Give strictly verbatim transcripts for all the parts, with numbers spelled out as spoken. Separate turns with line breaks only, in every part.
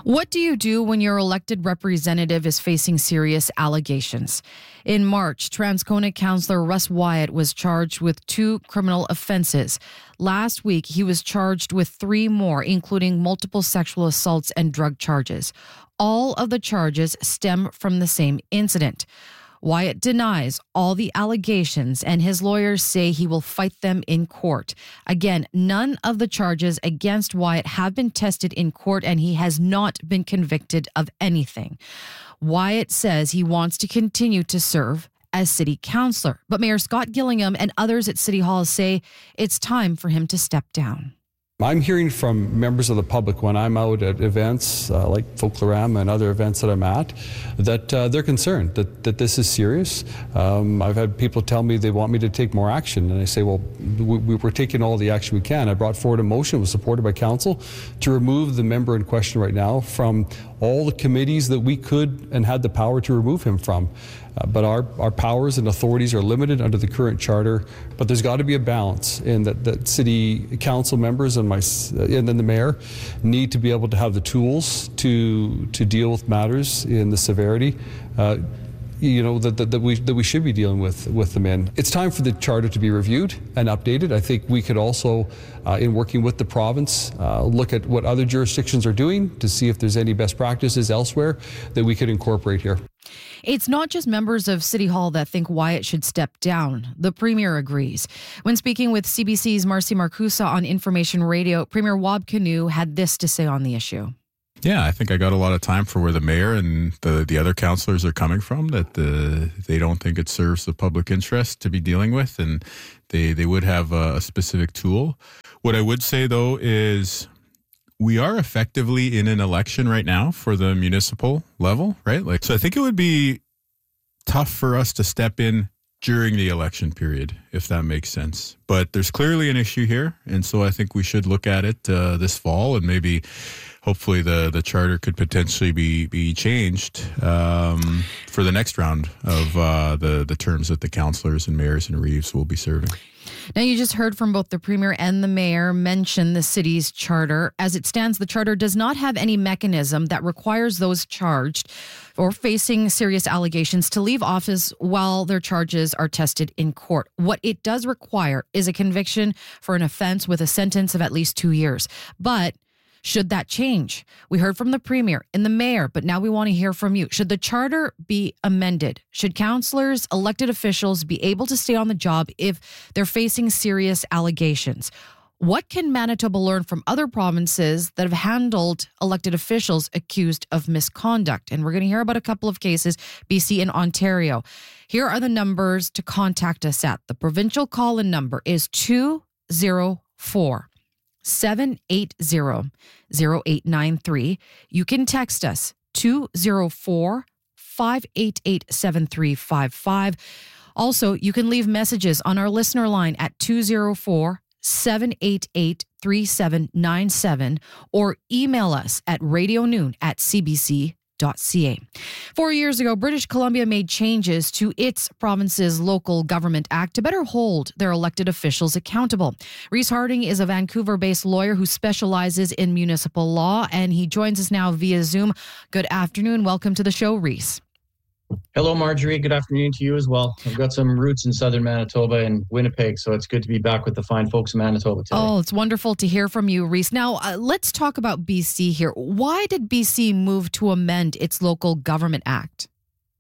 What do you do when your elected representative is facing serious allegations? In March, Transcona councillor Russ Wyatt was charged with two criminal offenses. Last week, he was charged with three more, including multiple sexual assaults and drug charges. All of the charges stem from the same incident. Wyatt denies all the allegations, and his lawyers say he will fight them in court. Again, none of the charges against Wyatt have been tested in court, and he has not been convicted of anything. Wyatt says he wants to continue to serve as city councillor, but Mayor Scott Gillingham and others at City Hall say it's time for him to step down.
I'm hearing from members of the public when I'm out at events uh, like Folklorama and other events that I'm at that uh, they're concerned that, that this is serious. Um, I've had people tell me they want me to take more action, and I say, well, we, we're taking all the action we can. I brought forward a motion, was supported by council, to remove the member in question right now from all the committees that we could and had the power to remove him from. Uh, but our, our powers and authorities are limited under the current charter. But there's got to be a balance in that, that city council members and my and then the mayor need to be able to have the tools to to deal with matters in the severity. Uh, you know, that, that, that we that we should be dealing with with them in. It's time for the charter to be reviewed and updated. I think we could also, uh, in working with the province, uh, look at what other jurisdictions are doing to see if there's any best practices elsewhere that we could incorporate here.
It's not just members of City Hall that think Wyatt should step down. The Premier agrees. When speaking with C B C's Marcy Marcusa on Information Radio, Premier Wab Kinew had this to say on the issue.
Yeah, I think I got a lot of time for where the mayor and the, the other councillors are coming from, that the, they don't think it serves the public interest to be dealing with, and they, they would have a, a specific tool. What I would say, though, is we are effectively in an election right now for the municipal level, right? Like, so I think it would be tough for us to step in during the election period, if that makes sense. But there's clearly an issue here, and so I think we should look at it uh, this fall, and maybe hopefully the, the charter could potentially be be changed um, for the next round of uh, the, the terms that the councillors and mayors and reeves will be serving.
Now, you just heard from both the Premier and the Mayor mention the city's charter. As it stands, the charter does not have any mechanism that requires those charged or facing serious allegations to leave office while their charges are tested in court. What it does require is a conviction for an offense with a sentence of at least two years. But should that change? We heard from the Premier and the Mayor, but now we want to hear from you. Should the charter be amended? Should councillors, elected officials be able to stay on the job if they're facing serious allegations? What can Manitoba learn from other provinces that have handled elected officials accused of misconduct? And we're going to hear about a couple of cases, B C and Ontario. Here are the numbers to contact us at. The provincial call-in number is two oh four, seven eight zero, zero eight nine three. You can text us two oh four, five eight eight, seven three five five. Also, you can leave messages on our listener line at two oh four, seven eight eight, three seven nine seven or email us at radionoon at c b c dot c a. Four years ago, British Columbia made changes to its province's Local Government Act to better hold their elected officials accountable. Rhys Harding is a Vancouver-based lawyer who specializes in municipal law, and he joins us now via Zoom. Good afternoon. Welcome to the show, Rhys.
Hello, Marjorie. Good afternoon to you as well. I've got some roots in southern Manitoba and Winnipeg, so it's good to be back with the fine folks of Manitoba today.
Oh, it's wonderful to hear from you, Rhys. Now, uh, let's talk about B C here. Why did B C move to amend its Local Government Act?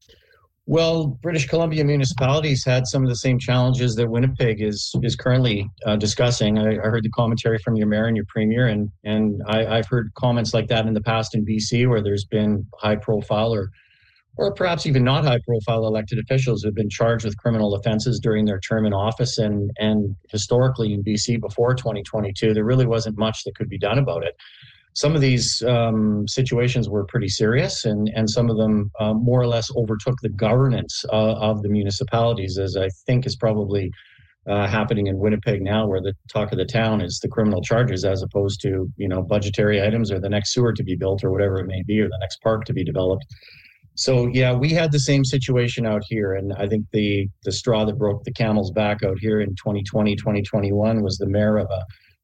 Well, British Columbia municipalities had some of the same challenges that Winnipeg is is currently uh, discussing. I, I heard the commentary from your mayor and your premier, and, and I, I've heard comments like that in the past in B C where there's been high-profile or or perhaps even not high-profile elected officials who have been charged with criminal offenses during their term in office. And, and historically in B C before twenty twenty-two, there really wasn't much that could be done about it. Some of these um, situations were pretty serious, and, and some of them uh, more or less overtook the governance uh, of the municipalities, as I think is probably uh, happening in Winnipeg now, where the talk of the town is the criminal charges as opposed to, you know, budgetary items or the next sewer to be built or whatever it may be, or the next park to be developed. So, yeah, we had the same situation out here. And I think the the straw that broke the camel's back out here in twenty twenty, twenty twenty-one was the mayor of a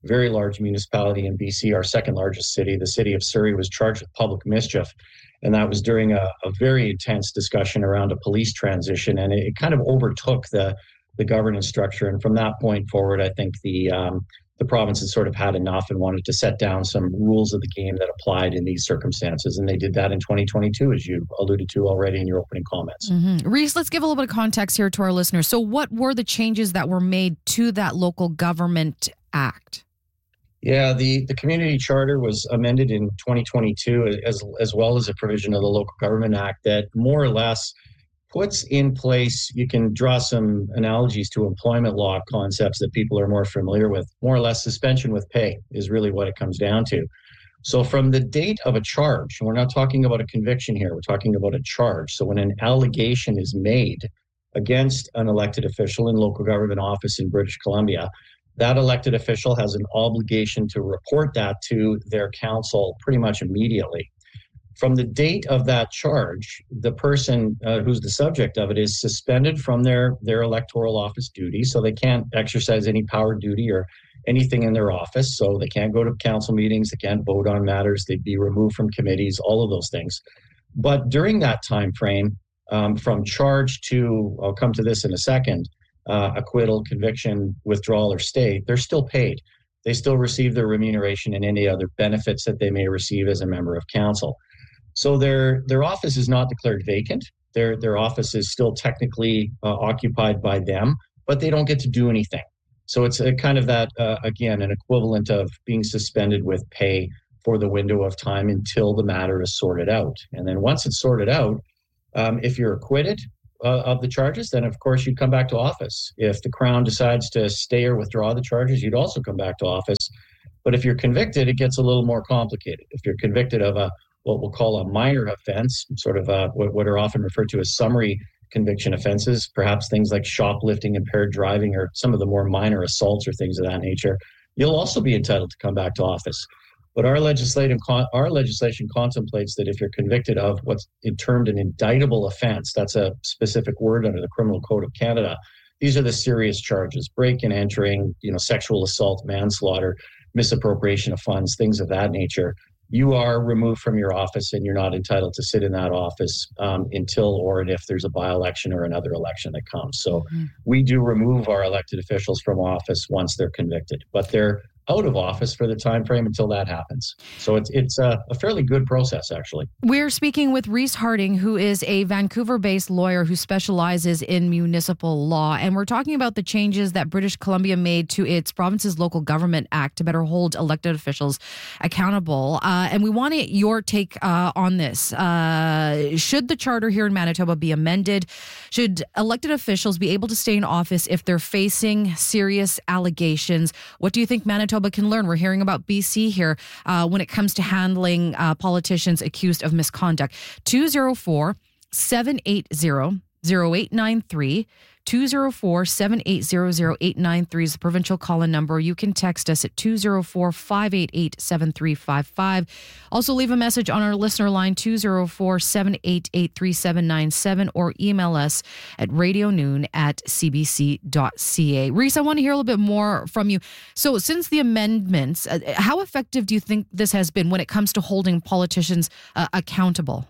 very large municipality in B C, our second largest city. The city of Surrey was charged with public mischief. And that was during a, a very intense discussion around a police transition. And it, it kind of overtook the, the governance structure. And from that point forward, I think the um, the province has sort of had enough and wanted to set down some rules of the game that applied in these circumstances. And they did that in twenty twenty-two, as you alluded to already in your opening comments.
Mm-hmm. Rhys, let's give a little bit of context here to our listeners. So what were the changes that were made to that Local Government Act?
Yeah, the, the community charter was amended in twenty twenty-two, as, as well as a provision of the Local Government Act that more or less puts in place, you can draw some analogies to employment law concepts that people are more familiar with. More or less, suspension with pay is really what it comes down to. So from the date of a charge, and we're not talking about a conviction here, we're talking about a charge. So when an allegation is made against an elected official in local government office in British Columbia, that elected official has an obligation to report that to their council pretty much immediately. From the date of that charge, the person uh, who's the subject of it is suspended from their, their electoral office duty. So they can't exercise any power, duty, or anything in their office. So they can't go to council meetings, they can't vote on matters, they'd be removed from committees, all of those things. But during that time frame, um, from charge to, I'll come to this in a second, uh, acquittal, conviction, withdrawal, or stay, they're still paid. They still receive their remuneration and any other benefits that they may receive as a member of council. So their their office is not declared vacant. Their their office is still technically uh, occupied by them, but they don't get to do anything. So it's a kind of that, uh, again, an equivalent of being suspended with pay for the window of time until the matter is sorted out. And then once it's sorted out, um, if you're acquitted uh, of the charges, then of course you'd come back to office. If the Crown decides to stay or withdraw the charges, you'd also come back to office. But if you're convicted, it gets a little more complicated. If you're convicted of a what we'll call a minor offense, sort of uh, what, what are often referred to as summary conviction offenses, perhaps things like shoplifting, impaired driving, or some of the more minor assaults or things of that nature, you'll also be entitled to come back to office. But our legislative con- our legislation contemplates that if you're convicted of what's termed an indictable offense, that's a specific word under the Criminal Code of Canada. These are the serious charges: break and entering, you know, sexual assault, manslaughter, misappropriation of funds, things of that nature. You are removed from your office and you're not entitled to sit in that office um, until or and if there's a by-election or another election that comes. So mm-hmm. we do remove our elected officials from office once they're convicted, but they're out of office for the time frame until that happens. So it's it's a, a fairly good process, actually.
We're speaking with Rhys Harding, who is a Vancouver-based lawyer who specializes in municipal law. And we're talking about the changes that British Columbia made to its province's Local Government Act to better hold elected officials accountable. Uh, and we want your take uh, on this. Uh, should the charter here in Manitoba be amended? Should elected officials be able to stay in office if they're facing serious allegations? What do you think Manitoba can learn? We're hearing about B C here uh, when it comes to handling uh, politicians accused of misconduct. two oh four, seven eight zero, zero eight nine three. two oh four, seven eight zero, zero eight nine three is the provincial call-in number. You can text us at two oh four, five eight eight, seven three five five. Also leave a message on our listener line, two oh four, seven eight eight, three seven nine seven, or email us at radionoon at c b c dot c a. Rhys, I want to hear a little bit more from you. So since the amendments, uh, how effective do you think this has been when it comes to holding politicians uh, accountable?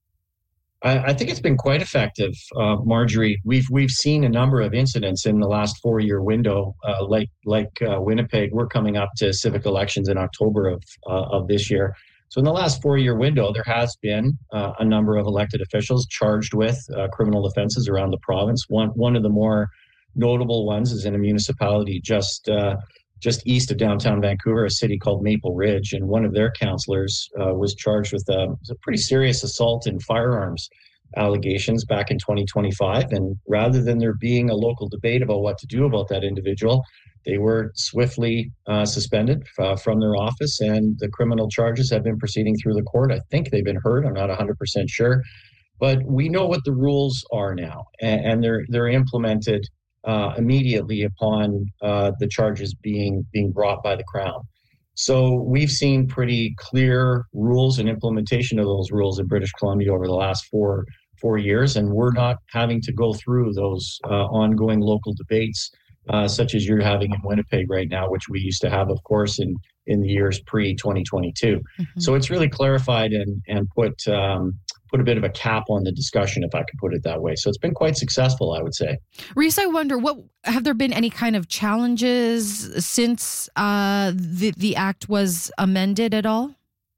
I think it's been quite effective, uh, Marjorie. We've we've seen a number of incidents in the last four-year window, uh, like like uh, Winnipeg. We're coming up to civic elections in October of uh, of this year. So in the last four-year window, there has been uh, a number of elected officials charged with uh, criminal offenses around the province. One one of the more notable ones is in a municipality just uh, just east of downtown Vancouver, a city called Maple Ridge, and one of their councillors uh, was charged with a, a pretty serious assault and firearms allegations back in twenty twenty-five. And rather than there being a local debate about what to do about that individual, they were swiftly uh, suspended uh, from their office, and the criminal charges have been proceeding through the court. I think they've been heard. I'm not one hundred percent sure. But we know what the rules are now, and, and they're they're implemented Uh, immediately upon uh, the charges being being brought by the Crown. So we've seen pretty clear rules and implementation of those rules in British Columbia over the last four four years, and we're not having to go through those uh, ongoing local debates uh, such as you're having in Winnipeg right now, which we used to have, of course, in, in the years pre twenty twenty-two. Mm-hmm. So it's really clarified and, and put, um, put a bit of a cap on the discussion, if I could put it that way. So it's been quite successful, I would say.
Reese, I wonder, what have there been any kind of challenges since uh, the, the act was amended at all?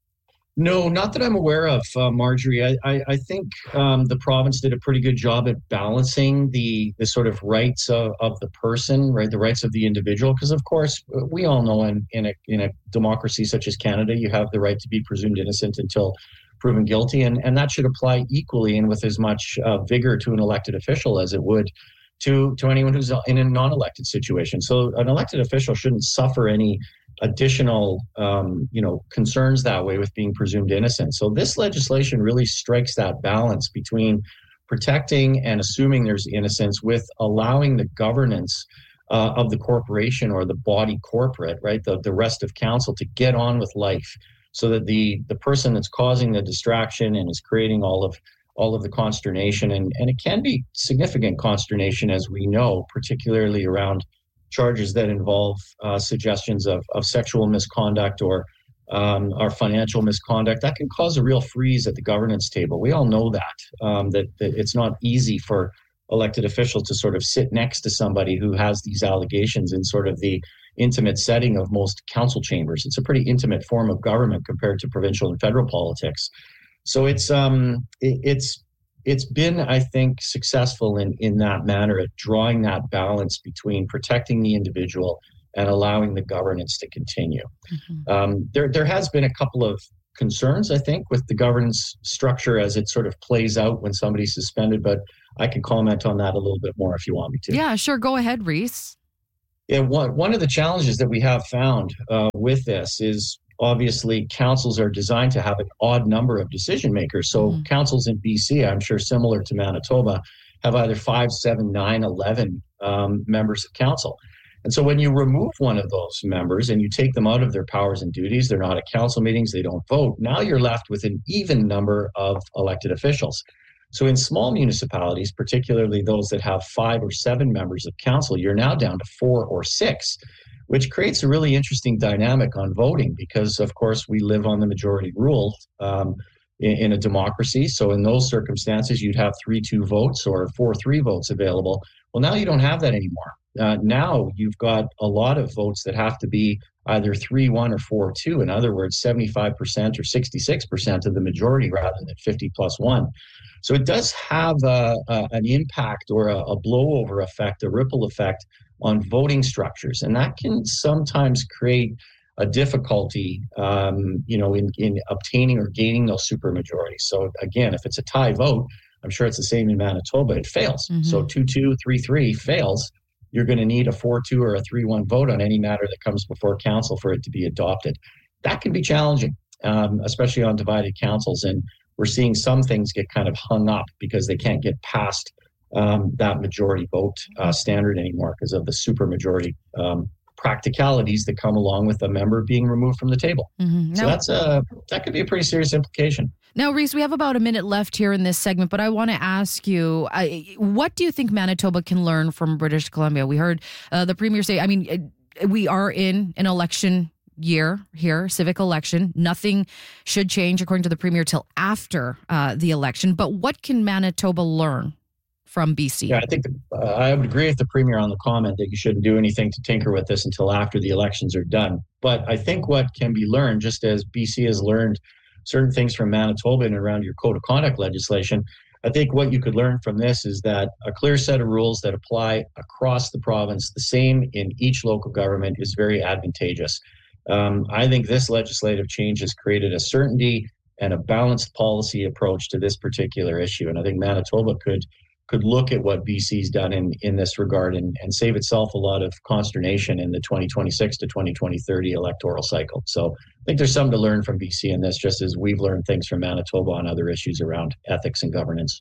No, not that I'm aware of, uh, Marjorie. I, I, I think um, the province did a pretty good job at balancing the the sort of rights of, of the person, right? The rights of the individual. Because, of course, we all know in, in, a, in a democracy such as Canada, you have the right to be presumed innocent until proven guilty. And, and that should apply equally and with as much uh, vigor to an elected official as it would to, to anyone who's in a non-elected situation. So an elected official shouldn't suffer any additional, um, you know, concerns that way with being presumed innocent. So this legislation really strikes that balance between protecting and assuming there's innocence with allowing the governance uh, of the corporation or the body corporate, right, the, the rest of council to get on with life so that the the person that's causing the distraction and is creating all of all of the consternation, and, and it can be significant consternation, as we know, particularly around charges that involve uh, suggestions of, of sexual misconduct or um, or financial misconduct, that can cause a real freeze at the governance table. We all know that, um, that, that it's not easy for elected officials to sort of sit next to somebody who has these allegations in sort of the intimate setting of most council chambers. It's a pretty intimate form of government compared to provincial and federal politics. So it's um, it, it's It's been, I think, successful in, in that manner at drawing that balance between protecting the individual and allowing the governance to continue. Mm-hmm. Um, there, there has been a couple of concerns, I think, with the governance structure as it sort of plays out when somebody's suspended, but I can comment on that a little bit more if you want me to.
Yeah, sure. Go ahead, Reese.
Yeah, one, one of the challenges that we have found uh, with this is obviously councils are designed to have an odd number of decision makers. So mm-hmm. councils in B C, I'm sure similar to Manitoba, have either five, seven, nine, eleven um, members of council. And so when you remove one of those members and you take them out of their powers and duties, they're not at council meetings, they don't vote, now you're left with an even number of elected officials. So in small municipalities, particularly those that have five or seven members of council, you're now down to four or six, which creates a really interesting dynamic on voting because, of course, we live on the majority rule um, in, in a democracy. So in those circumstances, you'd have three two votes or four three votes available. Well, now you don't have that anymore. Uh, now you've got a lot of votes that have to be either three one or four two. In other words, seventy-five percent or sixty-six percent of the majority rather than fifty plus one. So it does have a, a, an impact or a, a blowover effect, a ripple effect on voting structures. And that can sometimes create a difficulty, um, you know, in, in obtaining or gaining those supermajorities. So again, if it's a tie vote, I'm sure it's the same in Manitoba, it fails. Mm-hmm. So two two, three three fails. You're going to need a four two or a three one vote on any matter that comes before council for it to be adopted. That can be challenging, um, especially on divided councils. And we're seeing some things get kind of hung up because they can't get past um, that majority vote uh, standard anymore because of the supermajority um, practicalities that come along with a member being removed from the table. Mm-hmm. So now, that's a, that could be a pretty serious implication.
Now, Reese, we have about a minute left here in this segment, but I want to ask you, uh, what do you think Manitoba can learn from British Columbia? We heard uh, the Premier say, I mean, we are in an election year here, civic election. Nothing should change, according to the Premier, till after uh, the election. But what can Manitoba learn from B C?
Yeah, I think the, uh, I would agree with the Premier on the comment that you shouldn't do anything to tinker with this until after the elections are done. But I think what can be learned, just as B C has learned certain things from Manitoba and around your code of conduct legislation, I think what you could learn from this is that a clear set of rules that apply across the province, the same in each local government, is very advantageous. Um, I think this legislative change has created a certainty and a balanced policy approach to this particular issue. And I think Manitoba could could look at what B C's done in, in this regard and, and save itself a lot of consternation in the twenty twenty-six to twenty thirty electoral cycle. So I think there's something to learn from B C in this, just as we've learned things from Manitoba on other issues around ethics and governance.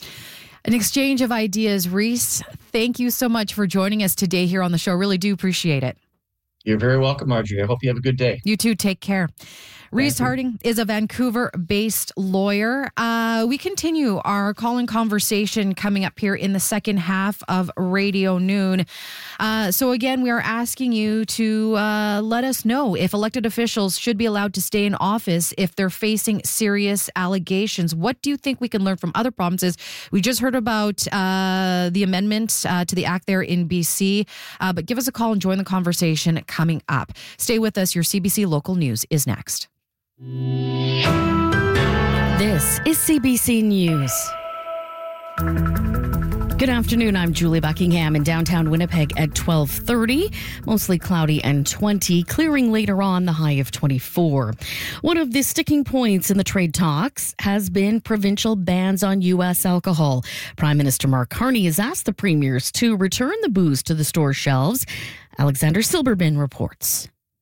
An exchange of ideas. Reese, thank you so much for joining us today here on the show. Really do appreciate it.
You're very welcome, Marjorie. I hope you have a good day.
You too. Take care. Rhys Harding is a Vancouver-based lawyer. Uh, we continue our call-in conversation coming up here in the second half of Radio Noon. Uh, so again, we are asking you to uh, let us know if elected officials should be allowed to stay in office if they're facing serious allegations. What do you think we can learn from other provinces? We just heard about uh, the amendment uh, to the act there in B C, uh, but give us a call and join the conversation coming up. Stay with us. Your C B C Local News is next.
This is C B C News. Good afternoon. I'm Julie Buckingham in downtown Winnipeg at twelve thirty. Mostly cloudy and twenty, clearing later on, the high of twenty-four. One of the sticking points in the trade talks has been provincial bans on U S alcohol. Prime Minister Mark Carney has asked the premiers to return the booze to the store shelves. Alexander Silberman reports.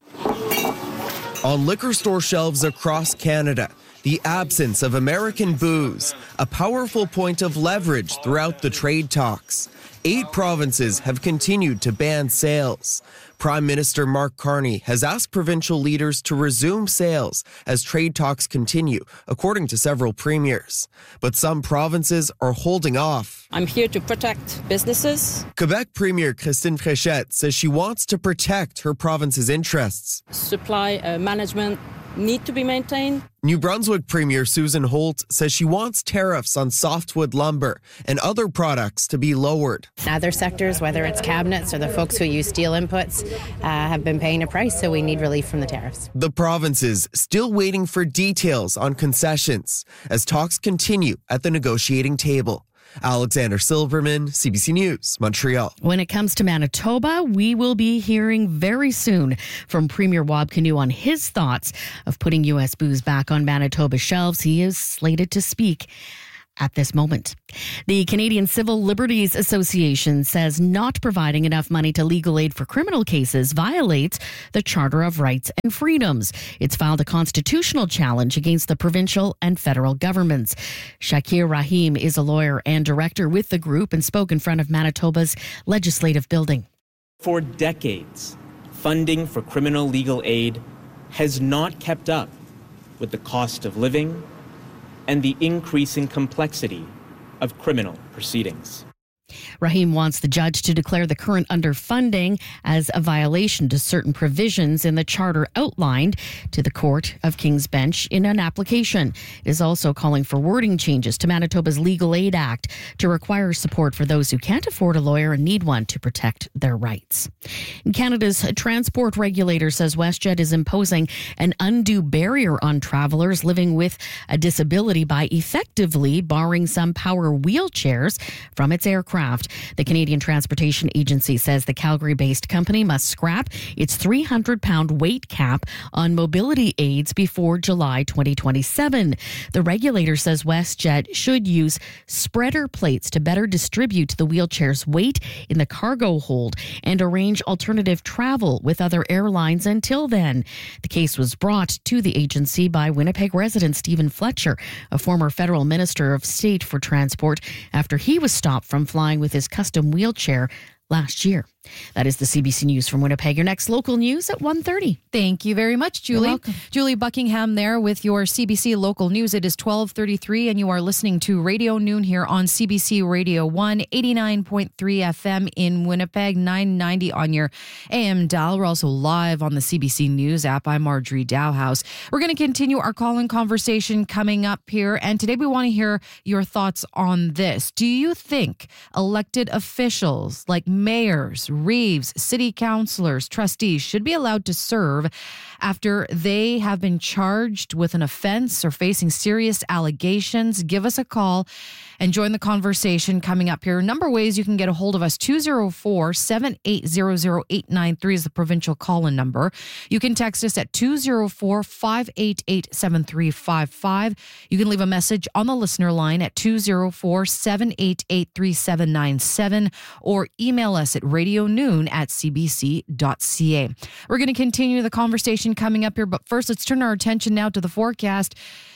On liquor store shelves across Canada, the absence of American booze, a powerful point of leverage throughout the trade talks. Eight provinces have continued to ban sales. Prime Minister Mark Carney has asked provincial leaders to resume sales as trade talks continue, according to several premiers. But some provinces are holding off.
I'm here to protect businesses.
Quebec Premier Christine Fréchette says she wants to protect her province's interests.
Supply uh, management need to be maintained.
New Brunswick Premier Susan Holt says she wants tariffs on softwood lumber and other products to be lowered.
Other sectors, whether it's cabinets or the folks who use steel inputs, uh, have been paying a price, so we need relief from the tariffs.
The provinces still waiting for details on concessions as talks continue at the negotiating table. Alexander Silberman, C B C News, Montreal.
When it comes to Manitoba, we will be hearing very soon from Premier Wab Kinew on his thoughts of putting U S booze back on Manitoba shelves. He is slated to speak at this moment. The Canadian Civil Liberties Association says not providing enough money to legal aid for criminal cases violates the Charter of Rights and Freedoms. It's filed a constitutional challenge against the provincial and federal governments. Shakir Rahim is a lawyer and director with the group and spoke in front of Manitoba's legislative building.
For decades, funding for criminal legal aid has not kept up with the cost of living and the increasing complexity of criminal proceedings.
Rahim wants the judge to declare the current underfunding as a violation to certain provisions in the charter outlined to the Court of King's Bench in an application. It is also calling for wording changes to Manitoba's Legal Aid Act to require support for those who can't afford a lawyer and need one to protect their rights. And Canada's transport regulator says WestJet is imposing an undue barrier on travelers living with a disability by effectively barring some power wheelchairs from its aircraft. The Canadian Transportation Agency says the Calgary-based company must scrap its three hundred pound weight cap on mobility aids before July twenty twenty-seven. The regulator says WestJet should use spreader plates to better distribute the wheelchair's weight in the cargo hold and arrange alternative travel with other airlines until then. The case was brought to the agency by Winnipeg resident Stephen Fletcher, a former federal minister of state for transport, after he was stopped from flying with his custom wheelchair last year. That is the C B C News from Winnipeg. Your next local news at one thirty.
Thank you very much, Julie.
You're welcome.
Julie Buckingham there with your C B C Local News. It is twelve thirty-three and you are listening to Radio Noon here on C B C Radio one, eighty-nine point three F M in Winnipeg, nine ninety on your A M dial. We're also live on the C B C News app. I'm Marjorie Dowhouse. We're going to continue our call-in conversation coming up here, and today we want to hear your thoughts on this. Do you think elected officials like mayors, reeves, city councilors, trustees should be allowed to serve after they have been charged with an offense or facing serious allegations? Give us a call and join the conversation coming up here. A number of ways you can get a hold of us. two oh four, seven eight zero, zero eight nine three is the provincial call-in number. You can text us at two oh four, five eight eight, seven three five five. You can leave a message on the listener line at two oh four, seven eight eight, three seven nine seven or email us at radionoon at c b c dot c a. We're going to continue the conversation coming up here, but first let's turn our attention now to the forecast.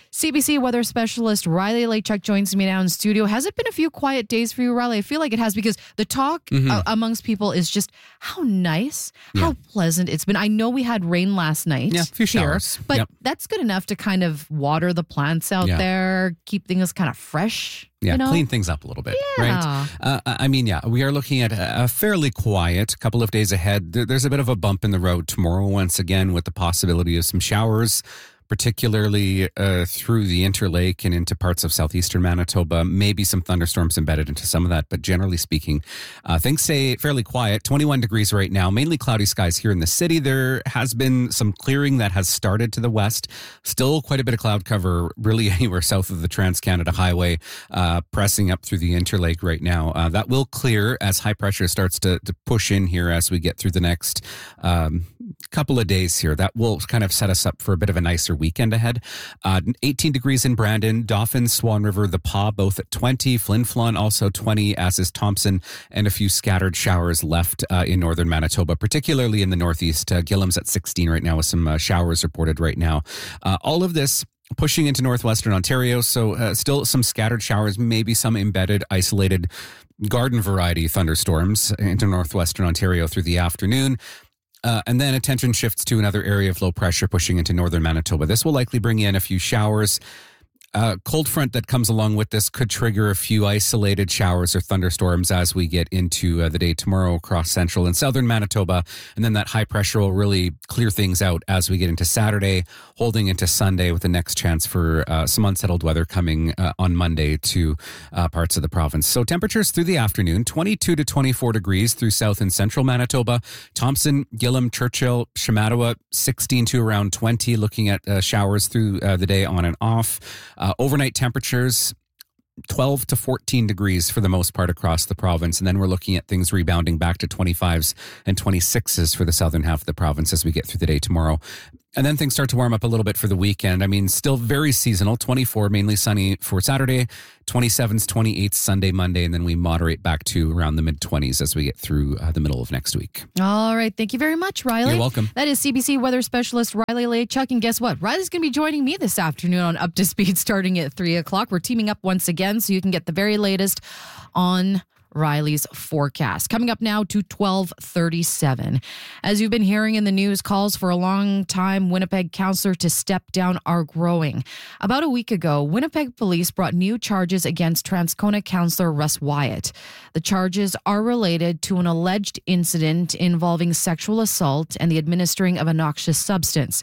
C B C weather specialist Riley Lachuk joins me now in studio. Has it been a few quiet days for you, Riley? I feel like it has, because the talk mm-hmm. uh, amongst people is just how nice, yeah. how pleasant it's been. I know we had rain last night.
Yeah, a few
here,
showers.
But
yep.
that's good enough to kind of water the plants out yeah. there, keep things kind of fresh.
Yeah,
you know?
Clean things up a little bit,
yeah.
right? Uh, I mean, yeah, we are looking at a fairly quiet couple of days ahead. There's a bit of a bump in the road tomorrow once again with the possibility of some showers, particularly uh, through the Interlake and into parts of southeastern Manitoba. Maybe some thunderstorms embedded into some of that, but generally speaking, uh, things stay fairly quiet. twenty-one degrees right now, mainly cloudy skies here in the city. There has been some clearing that has started to the west. Still quite a bit of cloud cover really anywhere south of the Trans-Canada Highway, uh, pressing up through the Interlake right now. Uh, that will clear as high pressure starts to, to push in here as we get through the next um, couple of days here. That will kind of set us up for a bit of a nicer weekend ahead. Uh, eighteen degrees in Brandon, Dauphin, Swan River, The Pas, both at twenty. Flin Flon also twenty, as is Thompson, and a few scattered showers left uh, in northern Manitoba, particularly in the northeast. Uh, Gillam's at sixteen right now with some uh, showers reported right now. Uh, all of this pushing into northwestern Ontario, so uh, still some scattered showers, maybe some embedded, isolated garden variety thunderstorms into northwestern Ontario through the afternoon. Uh, and then attention shifts to another area of low pressure pushing into northern Manitoba. This will likely bring in a few showers. Uh, cold front that comes along with this could trigger a few isolated showers or thunderstorms as we get into uh, the day tomorrow across central and southern Manitoba. And then that high pressure will really clear things out as we get into Saturday, holding into Sunday with the next chance for uh, some unsettled weather coming uh, on Monday to uh, parts of the province. So temperatures through the afternoon, twenty-two to twenty-four degrees through south and central Manitoba. Thompson, Gillam, Churchill, Shamattawa, sixteen to around twenty, looking at uh, showers through uh, the day on and off. Uh, overnight temperatures, twelve to fourteen degrees for the most part across the province. And then we're looking at things rebounding back to twenty-fives and twenty-sixes for the southern half of the province as we get through the day tomorrow. And then things start to warm up a little bit for the weekend. I mean, still very seasonal, twenty-four, mainly sunny for Saturday, twenty-sevens, twenty-eights, Sunday, Monday, and then we moderate back to around the mid-twenties as we get through uh, the middle of next week.
All right. Thank you very much, Riley.
You're welcome.
That is C B C weather specialist Riley Lachuk. And guess what? Riley's going to be joining me this afternoon on Up to Speed starting at three o'clock. We're teaming up once again so you can get the very latest on Riley's forecast. Coming up now to twelve thirty-seven. As you've been hearing in the news, calls for a long-time Winnipeg councillor to step down are growing. About a week ago, Winnipeg police brought new charges against Transcona councillor Russ Wyatt. The charges are related to an alleged incident involving sexual assault and the administering of a noxious substance.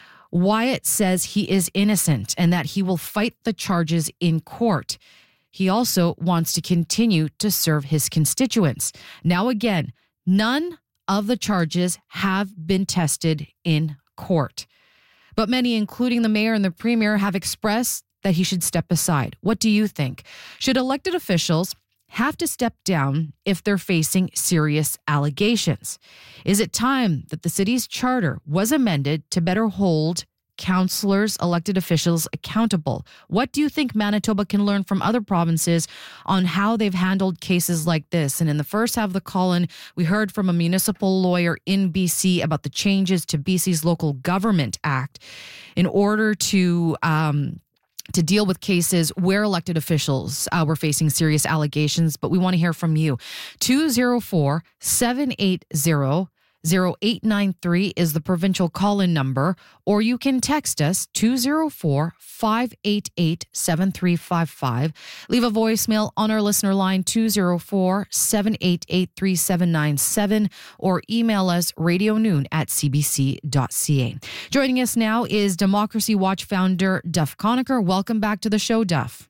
Wyatt says he is innocent and that he will fight the charges in court. He also wants to continue to serve his constituents. Now, again, none of the charges have been tested in court. But many, including the mayor and the premier, have expressed that he should step aside. What do you think? Should elected officials have to step down if they're facing serious allegations? Is it time that the city's charter was amended to better hold councillors, elected officials accountable? What do you think Manitoba can learn from other provinces on how they've handled cases like this? And in the first half of the call-in, we heard from a municipal lawyer in B C about the changes to B C's Local Government Act in order to um, to deal with cases where elected officials uh, were facing serious allegations. But we want to hear from you. two oh four, seven eight zero, zero eight nine three is the provincial call-in number, or you can text us two oh four, five eight eight, seven three five five. Leave a voicemail on our listener line two oh four, seven eight eight, three seven nine seven, or email us radionoon at c b c dot c a. Joining us now is Democracy Watch founder Duff Conacher. Welcome back to the show, Duff.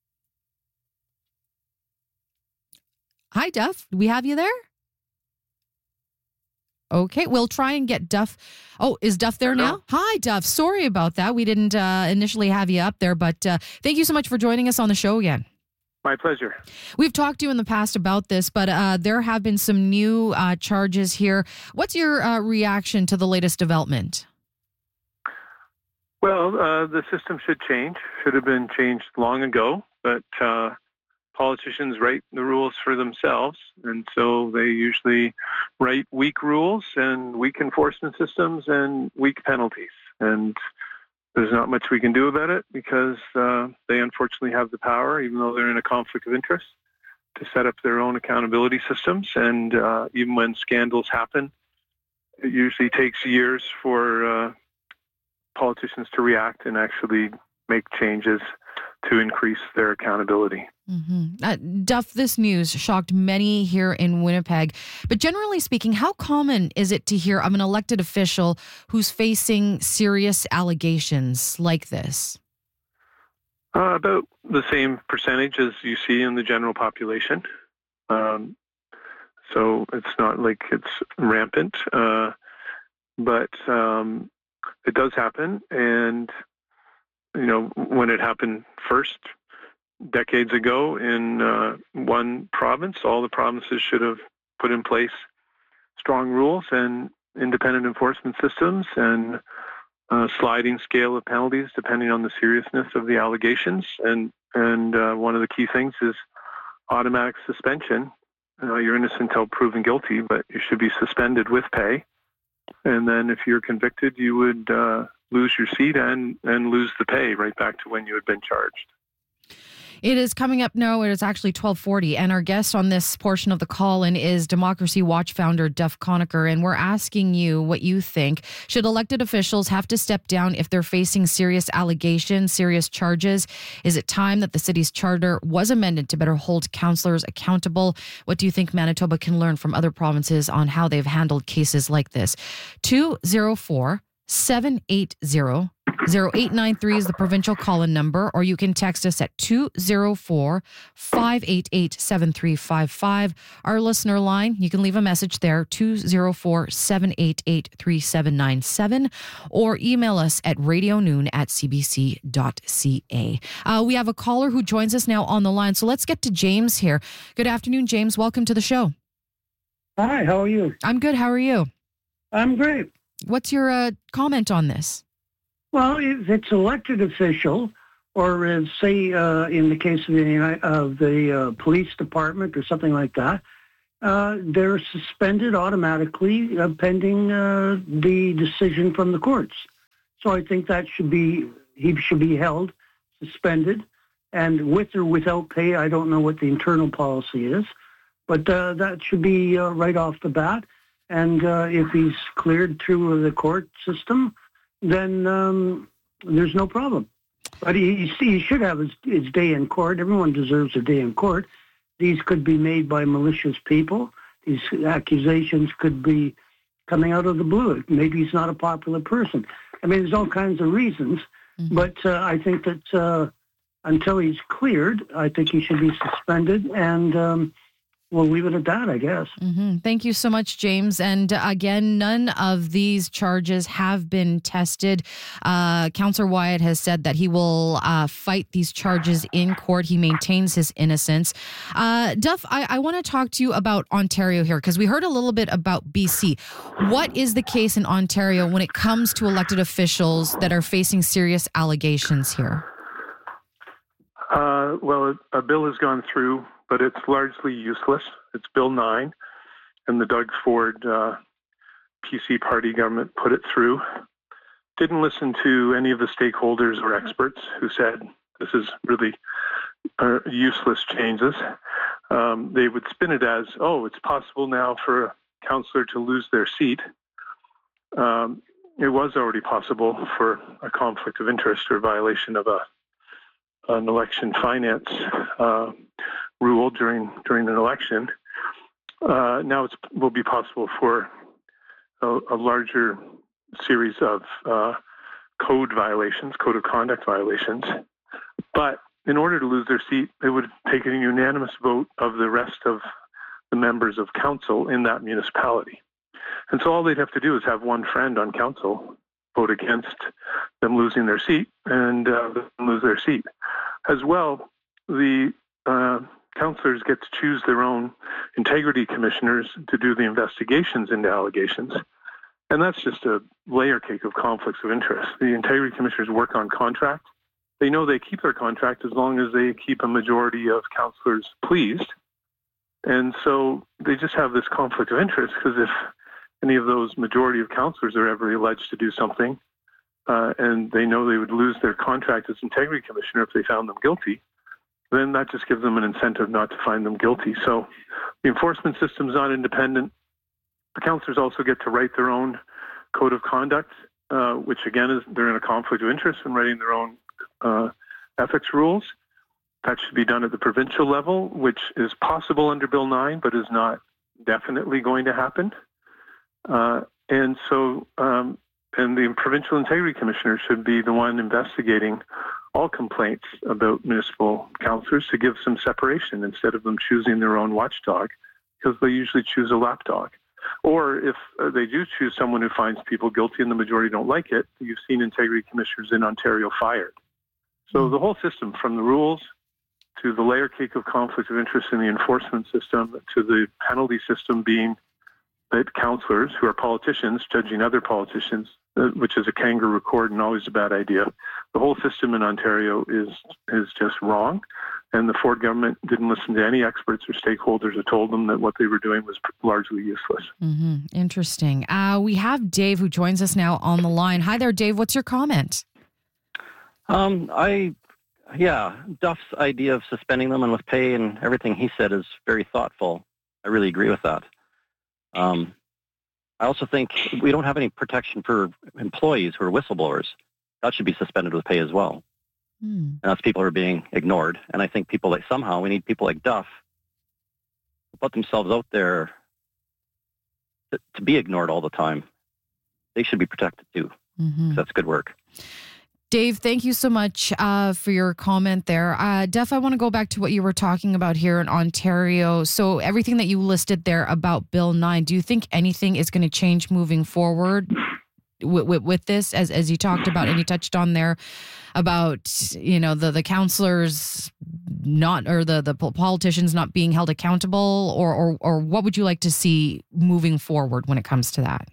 Hi, Duff. Do we have you there? Okay, we'll try and get Duff. Oh, is Duff there Hello? now? Hi, Duff. Sorry about that. We didn't uh, initially have you up there, but uh, thank you so much for joining us on the show again.
My pleasure.
We've talked to you in the past about this, but uh, there have been some new uh, charges here. What's your uh, reaction to the latest development?
Well, uh, the system should change. Should have been changed long ago, but uh, politicians write the rules for themselves, and so they usually write weak rules and weak enforcement systems and weak penalties. And there's not much we can do about it because uh, they unfortunately have the power, even though they're in a conflict of interest, to set up their own accountability systems. And uh, even when scandals happen, it usually takes years for uh, politicians to react and actually make changes to increase their accountability.
Mm-hmm. Uh, Duff, this news shocked many here in Winnipeg. But generally speaking, how common is it to hear of an elected official who's facing serious allegations like this?
Uh, about the same percentage as you see in the general population. Um, so it's not like it's rampant, uh, but um, it does happen. And, you know, when it happened first, decades ago in uh, one province, all the provinces should have put in place strong rules and independent enforcement systems and a sliding scale of penalties depending on the seriousness of the allegations. And and uh, one of the key things is automatic suspension. Uh, you're innocent until proven guilty, but you should be suspended with pay. And then if you're convicted, you would uh, lose your seat and, and lose the pay right back to when you had been charged.
It is coming up now. It is actually twelve forty, and our guest on this portion of the call-in is Democracy Watch founder Duff Conacher, and we're asking you what you think. Should elected officials have to step down if they're facing serious allegations, serious charges? Is it time that the city's charter was amended to better hold councillors accountable? What do you think Manitoba can learn from other provinces on how they've handled cases like this? two oh four, seven eight zero, zero eight nine three is the provincial call-in number, or you can text us at two oh four, five eight eight, seven three five five. Our listener line, you can leave a message there, two oh four, seven eight eight, three seven nine seven, or email us at radionoon at c b c dot c a. Uh, we have a caller who joins us now on the line, so let's get to James here. Good afternoon, James. Welcome to the show.
Hi, how are you?
I'm good. How are you?
I'm great.
What's your uh, comment on this?
Well, if it's elected official, or as say uh, in the case of the, of the uh, police department or something like that, uh, they're suspended automatically uh, pending uh, the decision from the courts. So I think that should be, he should be held, suspended, and with or without pay. I don't know what the internal policy is, but uh, that should be uh, right off the bat. And uh, if he's cleared through the court system, then um, there's no problem. But he, he should have his, his day in court. Everyone deserves a day in court. These could be made by malicious people. These accusations could be coming out of the blue. Maybe he's not a popular person. I mean, there's all kinds of reasons. Mm-hmm. But uh, I think that uh, until he's cleared, I think he should be suspended, and um, we'll leave it at that, I guess.
Mm-hmm. Thank you so much, James. And uh, again, none of these charges have been tested. Uh, Councillor Wyatt has said that he will uh, fight these charges in court. He maintains his innocence. Uh, Duff, I, I want to talk to you about Ontario here, because we heard a little bit about B C. What is the case in Ontario when it comes to elected officials that are facing serious allegations here?
Uh, well, a bill has gone through, but it's largely useless. It's Bill nine, and the Doug Ford uh, P C party government put it through. Didn't listen to any of the stakeholders or experts who said this is really uh, useless changes. Um, they would spin it as, oh, it's possible now for a councillor to lose their seat. Um, it was already possible for a conflict of interest or violation of a an election finance uh, rule during during an election. Uh, now it will be possible for a, a larger series of uh, code violations, code of conduct violations. But in order to lose their seat, it would take a unanimous vote of the rest of the members of council in that municipality. And so all they'd have to do is have one friend on council vote against them losing their seat, and uh, lose their seat. As well, the uh, councillors get to choose their own integrity commissioners to do the investigations into allegations. And that's just a layer cake of conflicts of interest. The integrity commissioners work on contract. They know they keep their contract as long as they keep a majority of councillors pleased. And so they just have this conflict of interest, because if any of those majority of councillors are ever alleged to do something, uh, and they know they would lose their contract as integrity commissioner if they found them guilty, then that just gives them an incentive not to find them guilty. So the enforcement system is not independent. The councillors also get to write their own code of conduct, uh, which again is they're in a conflict of interest in writing their own uh, ethics rules. That should be done at the provincial level, which is possible under Bill nine, but is not definitely going to happen. Uh, and so, um, and the provincial integrity commissioner should be the one investigating all complaints about municipal councillors to give some separation instead of them choosing their own watchdog, because they usually choose a lapdog. Or if uh, they do choose someone who finds people guilty and the majority don't like it, you've seen integrity commissioners in Ontario fired. So the whole system, from the rules to the layer cake of conflict of interest in the enforcement system to the penalty system being that councillors who are politicians judging other politicians, uh, which is a kangaroo court and always a bad idea. The whole system in Ontario is is just wrong. And the Ford government didn't listen to any experts or stakeholders that told them that what they were doing was largely useless.
Mm-hmm. Interesting. Uh, we have Dave who joins us now on the line. Hi there, Dave. What's your comment?
Um, I, yeah, Duff's idea of suspending them and with pay and everything he said is very thoughtful. I really agree with that. Um, I also think we don't have any protection for employees who are whistleblowers. That should be suspended with pay as well. And that's people who are being ignored. And I think people like somehow we need people like Duff who put themselves out there to, to be ignored all the time. They should be protected too. Mm-hmm. That's good work.
Dave, thank you so much uh, for your comment there. Uh, Duff, I want to go back to what you were talking about here in Ontario. So everything that you listed there about Bill nine, do you think anything is going to change moving forward with, with, with this, as as you talked about and you touched on there about, you know, the, the councillors not, or the, the politicians not being held accountable, or, or, or what would you like to see moving forward when it comes to that?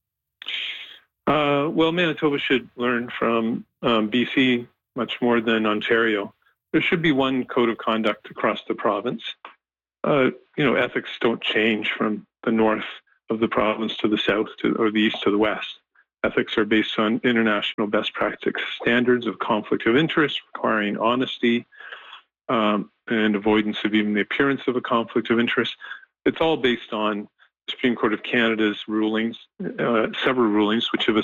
Uh, well, Manitoba should learn from um, B C much more than Ontario. There should be one code of conduct across the province. Uh, you know, ethics don't change from the north of the province to the south to, or the east to the west. Ethics are based on international best practice standards of conflict of interest, requiring honesty um, and avoidance of even the appearance of a conflict of interest. It's all based on the Supreme Court of Canada's rulings, uh, several rulings, which have